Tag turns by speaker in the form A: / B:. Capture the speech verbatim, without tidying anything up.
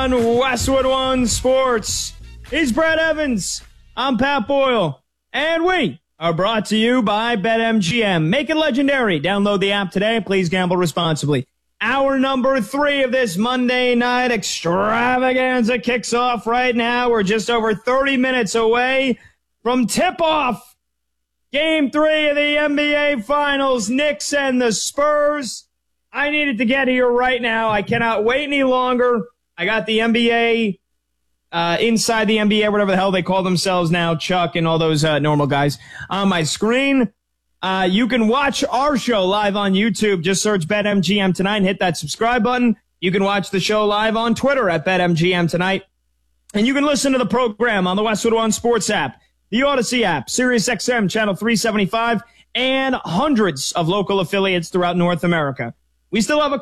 A: on Westwood One Sports. He's Brad Evans. I'm Pat Boyle. And we are brought to you by BetMGM. Make it legendary. Download the app today. Please gamble responsibly. Hour number three of this Monday night extravaganza kicks off right now. We're just over thirty minutes away from tip-off. Game three of the N B A Finals. Knicks and the Spurs. I needed to get here right now. I cannot wait any longer. I got the N B A, uh, inside the N B A, whatever the hell they call themselves now, Chuck and all those uh, normal guys, on my screen. Uh, you can watch our show live on YouTube. Just search BetMGM Tonight and hit that subscribe button. You can watch the show live on Twitter at BetMGM Tonight. And you can listen to the program on the Westwood One Sports app, the Odyssey app, Sirius X M Channel three seventy-five, and hundreds of local affiliates throughout North America. We still have a